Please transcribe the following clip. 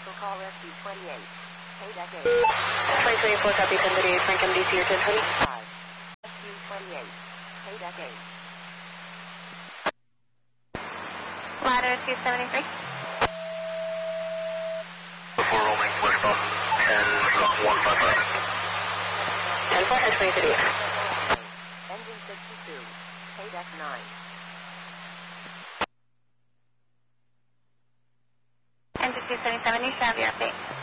Commercial call SU-28. Paydeck 8. 2024 copy 1038 Frank MDC or 1020. SU-28. Paydeck 8. Ladder 273. Before roaming, westbound, 10-155. 10-4, head 23. Engine 62. Paydeck 9. Engine 277, you should have your update.